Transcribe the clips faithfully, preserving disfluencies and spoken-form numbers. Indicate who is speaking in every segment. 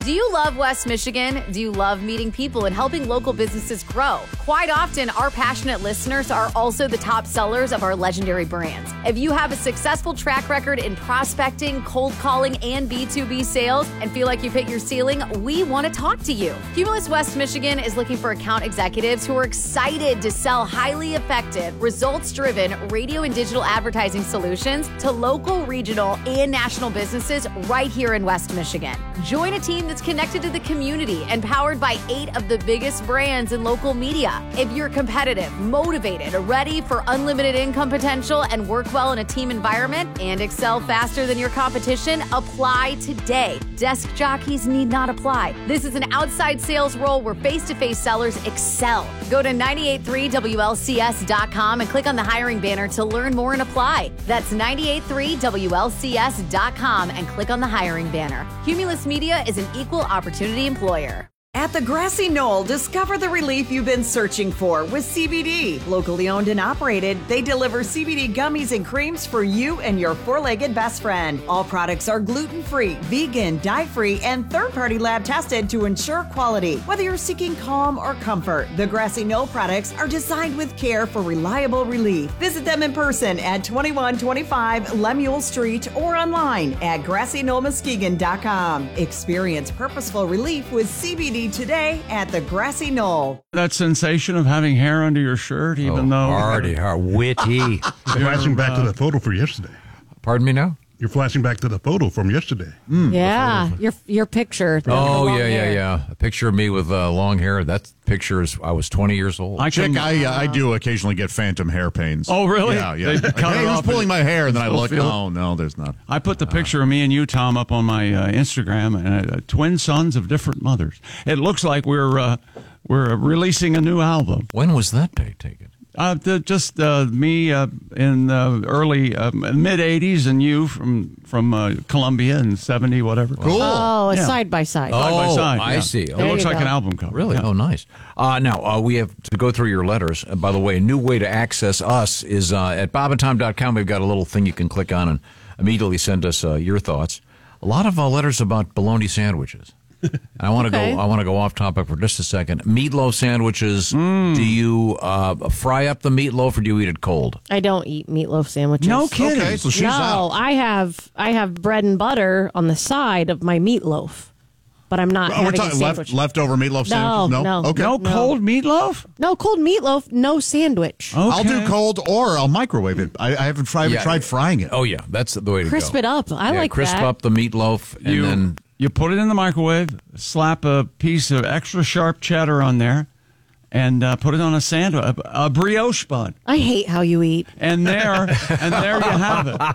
Speaker 1: Do you love West Michigan? Do you love meeting people and helping local businesses grow? Quite often, our passionate listeners are also the top sellers of our legendary brands. If you have a successful track record in prospecting, cold calling, and B two B sales and feel like you've hit your ceiling, we want to talk to you. Cumulus West Michigan is looking for account executives who are excited to sell highly effective, results-driven radio and digital advertising solutions to local, regional, and national businesses right here in West Michigan. Join a team that's connected to the community and powered by eight of the biggest brands in local media. If you're competitive, motivated, ready for unlimited income potential, and work well in a team environment and excel faster than your competition, apply today. Desk jockeys need not apply. This is an outside sales role where face-to-face sellers excel. Go to nine eight three W L C S dot com and click on the hiring banner to learn more and apply. That's nine eight three W L C S dot com and click on the hiring banner. Cumulus Media is an equal opportunity employer.
Speaker 2: At the Grassy Knoll, discover the relief you've been searching for with C B D. Locally owned and operated, they deliver C B D gummies and creams for you and your four-legged best friend. All products are gluten-free, vegan, dye-free, and third-party lab tested to ensure quality. Whether you're seeking calm or comfort, the Grassy Knoll products are designed with care for reliable relief. Visit them in person at twenty-one twenty-five Lemuel Street or online at grassy knoll muskegon dot com. Experience purposeful relief with C B D today at the Grassy Knoll.
Speaker 3: That sensation of having hair under your shirt, even
Speaker 4: oh,
Speaker 3: though...
Speaker 4: Hardy, hard, witty.
Speaker 5: You're flashing back to the photo for yesterday.
Speaker 4: Pardon me now?
Speaker 5: You're flashing back to the photo from yesterday.
Speaker 6: Mm, yeah, your your picture.
Speaker 4: Oh, yeah, yeah,
Speaker 6: hair.
Speaker 4: yeah. A picture of me with uh, long hair. That picture is, I was twenty years old.
Speaker 3: I
Speaker 7: Chick,
Speaker 3: can,
Speaker 7: I, uh, I do occasionally get phantom hair pains.
Speaker 3: Oh, really?
Speaker 7: Yeah, yeah.
Speaker 3: They
Speaker 7: Like,
Speaker 3: cut it
Speaker 7: hey, who's
Speaker 3: off
Speaker 7: pulling
Speaker 3: and
Speaker 7: my hair? And then I
Speaker 3: still
Speaker 7: look,
Speaker 3: feel it?
Speaker 7: oh, no, there's not.
Speaker 3: I put the picture of me and you, Tom, up on my uh, Instagram, and uh, twin sons of different mothers. It looks like we're uh, we're releasing a new album.
Speaker 4: When was that pay taken?
Speaker 3: Uh, the, just uh, me uh, in the early uh, mid eighties, and you from from uh, Columbia in seventy, whatever.
Speaker 4: Cool.
Speaker 6: Oh, a
Speaker 3: Yeah.
Speaker 6: side by side.
Speaker 4: Oh,
Speaker 3: Side by side,
Speaker 4: I
Speaker 3: yeah.
Speaker 4: see.
Speaker 3: It
Speaker 4: There
Speaker 3: looks
Speaker 6: you
Speaker 3: like
Speaker 6: go.
Speaker 3: an album cover.
Speaker 4: Really?
Speaker 3: Yeah.
Speaker 4: Oh, nice. Uh, now, uh, we have to go through your letters. Uh, by the way, a new way to access us is uh, at bob and tom dot com. We've got a little thing you can click on and immediately send us uh, your thoughts. A lot of uh, letters about bologna sandwiches. I want to
Speaker 6: Okay.
Speaker 4: go. I want to go off topic for just a second. Meatloaf sandwiches.
Speaker 3: Mm.
Speaker 4: Do you uh, fry up the meatloaf or do you eat it cold?
Speaker 6: I don't eat meatloaf sandwiches.
Speaker 3: No kidding.
Speaker 7: Okay, so she's
Speaker 6: no,
Speaker 7: out.
Speaker 6: I have I have bread and butter on the side of my meatloaf, but I'm not
Speaker 7: Oh, we're
Speaker 6: having a
Speaker 7: talking left,
Speaker 6: sandwich.
Speaker 7: leftover meatloaf
Speaker 6: No,
Speaker 7: sandwiches?
Speaker 6: no.
Speaker 7: Okay.
Speaker 3: No
Speaker 6: No.
Speaker 3: cold meatloaf?
Speaker 6: No cold meatloaf, no sandwich.
Speaker 3: Okay.
Speaker 7: I'll do cold or I'll microwave it. I, I haven't tried,
Speaker 4: Yeah.
Speaker 7: tried frying it.
Speaker 4: Oh yeah, that's the way to
Speaker 6: Crisp
Speaker 4: go.
Speaker 6: it up. I
Speaker 4: Yeah,
Speaker 6: like
Speaker 4: crisp
Speaker 6: that.
Speaker 4: up the meatloaf and
Speaker 3: You,
Speaker 4: then
Speaker 3: you put it in the microwave, slap a piece of extra sharp cheddar on there, and uh, put it on a sandwich, a, a brioche bun.
Speaker 6: I hate how you eat.
Speaker 3: And there, and there you have it.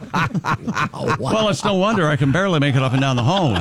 Speaker 3: Well, it's no wonder I can barely make it up and down the home.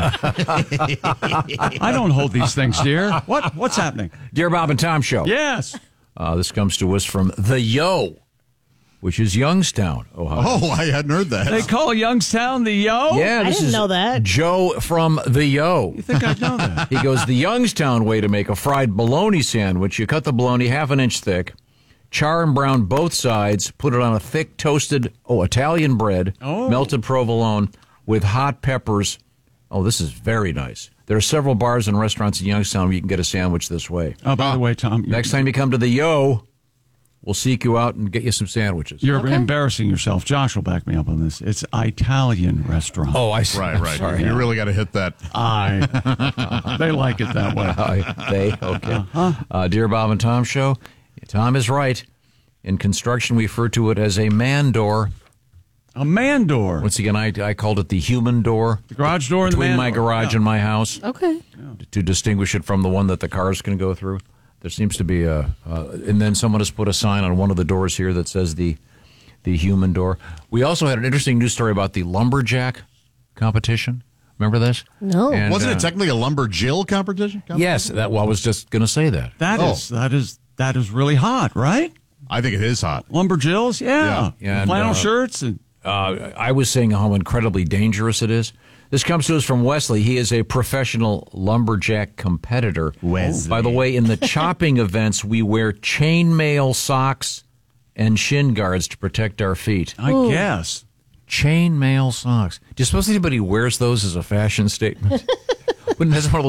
Speaker 3: I don't hold these things dear. What? What's happening?
Speaker 4: Dear Bob and Tom Show.
Speaker 3: Yes.
Speaker 4: Uh, this comes to us from the Yo, which is Youngstown, Ohio.
Speaker 7: Oh, I hadn't heard that.
Speaker 3: They call Youngstown the Yo?
Speaker 4: Yeah,
Speaker 6: I
Speaker 4: this
Speaker 6: didn't
Speaker 4: is
Speaker 6: know that.
Speaker 4: Joe from the Yo.
Speaker 3: You think I'd know that?
Speaker 4: He goes, the Youngstown way to make a fried bologna sandwich. You cut the bologna half an inch thick, char and brown both sides, put it on a thick toasted, oh, Italian bread,
Speaker 3: Oh.
Speaker 4: melted provolone with hot peppers. Oh, this is very nice. There are several bars and restaurants in Youngstown where you can get a sandwich this way.
Speaker 3: Oh, by the way, Tom, you're,
Speaker 4: Next time you come to the Yo, we'll seek you out and get you some sandwiches.
Speaker 3: you're
Speaker 6: Okay.
Speaker 3: embarrassing yourself. Josh will back me up on this. It's Italian restaurant.
Speaker 4: Oh, I see.
Speaker 7: Right,
Speaker 4: I'm
Speaker 7: right.
Speaker 4: sorry.
Speaker 7: You really got to hit that.
Speaker 3: I. They like it that way.
Speaker 4: Uh, they okay. Uh, Dear Bob and Tom Show, Tom is right. In construction, we refer to it as a man door.
Speaker 3: A man door.
Speaker 4: Once again, I, I called it the human door.
Speaker 3: The garage door and the
Speaker 4: between
Speaker 3: man
Speaker 4: my
Speaker 3: door.
Speaker 4: garage
Speaker 3: Yeah.
Speaker 4: and my house
Speaker 6: Okay.
Speaker 4: to distinguish it from the one that the cars can go through. There seems to be a, uh, and then someone has put a sign on one of the doors here that says the the human door. We also had an interesting news story about the lumberjack competition. Remember this?
Speaker 6: No.
Speaker 4: And,
Speaker 7: Wasn't
Speaker 4: uh,
Speaker 7: it technically a lumberjill competition?
Speaker 4: Yes, that. Well, I was just going to say that.
Speaker 3: That
Speaker 7: Oh.
Speaker 3: is that is that is really hot, right?
Speaker 7: I think it is hot.
Speaker 3: Lumberjills, yeah,
Speaker 7: Yeah.
Speaker 4: Yeah, and,
Speaker 3: flannel
Speaker 4: uh,
Speaker 3: shirts, and
Speaker 4: Uh, I was saying how incredibly dangerous it is. This comes to us from Wesley. He is a professional lumberjack competitor.
Speaker 7: Wesley.
Speaker 4: By the way, in the chopping events, we wear chainmail socks and shin guards to protect our feet.
Speaker 3: I guess.
Speaker 4: Chainmail socks. Do you suppose anybody wears those as a fashion statement? Wouldn't that's one of